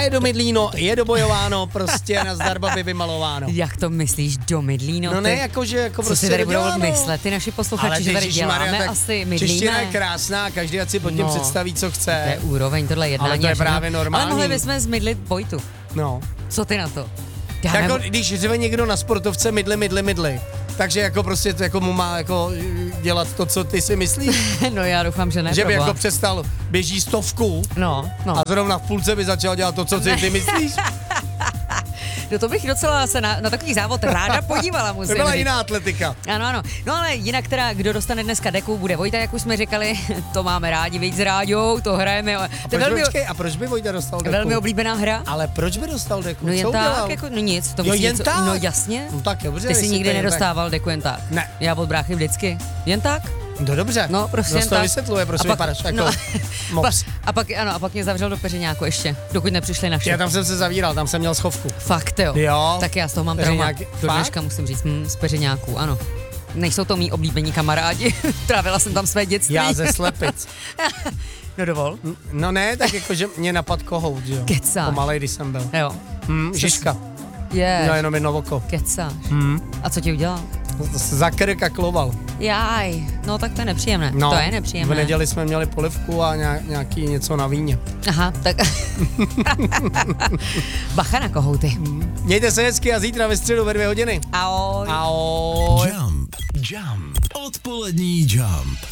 je do Midlíno, je dobojováno, prostě na zdar babi vymalováno. Jak to myslíš, do Midlíno? No ne, jakože jako co prostě si tady budou doděláno. myslet, ty naši posluchači, že tady děláme asi Midlíne. Čeština je krásná, každý ať si pod tím představí, co chce. To je úroveň, tohle jednání. Ale to je právě normální. Ale mohli bychom zmydlit Vojtu. No. Co ty na to? Jako, když řve někdo na sportovce mydli, takže jako prostě to jako mu má jako dělat to, co ty si myslíš. No já doufám, že ne. Že by jako přestal, běží 100 no. A zrovna v půlce by začal dělat to, co ty myslíš. No to bych docela se na takový závod ráda podívala, musím To byla říct. jiná atletika. Ano. No ale jinak teda, kdo dostane dneska deku, bude Vojta, jak už jsme říkali, to máme rádi, víc s Ráďou, to hrajeme. A proč by Vojta dostal deku? Velmi oblíbená hra. Ale proč by dostal deku? No jen co tak, udělal? jako, no nic. To Jo, jen tak? No jasně. No tak dobře. Ty jsi nikdy nedostával deku jen tak. Ne. Já od bráchy vždycky. Jen tak? No dobře. No prostě jen jen to tak. vysvětluje, proč vypadáš jako mops. A pak mě zavřel do peřiňáku ještě, dokud nepřišli naši. Já tam jsem se zavíral, tam jsem měl schovku. Fakt jo. Jo. Tak já z toho mám trauma. Peřiňáky. Do dneška musím říct, z peřiňáků, ano. Nejsou to mý oblíbení kamarádi. Trávila jsem tam své dětství. Já ze Slepic. No dovol. No ne, tak jako, že mě napad kohout, jo. Kecáš. Pomalej, když jsem byl. Jo. Žižka. Je. Měl jenom jedno oko. Kecáš. A co ti udělal? Za krk a kloval. Jaj, no tak to je nepříjemné. No, to je nepříjemné. v neděli jsme měli polivku a nějaký něco na víně. Aha, tak bacha na kohouty. Mějte se hezky a zítra ve středu ve 2 hodiny. Ahoj. Ahoj. Jump. Odpolední Jump.